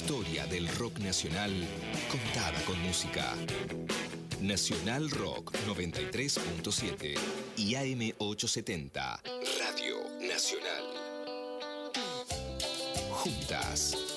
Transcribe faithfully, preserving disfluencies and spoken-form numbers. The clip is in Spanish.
historia del rock nacional contada con música. Nacional Rock noventa y tres punto siete y A M ochocientos setenta, Radio Nacional. Juntas,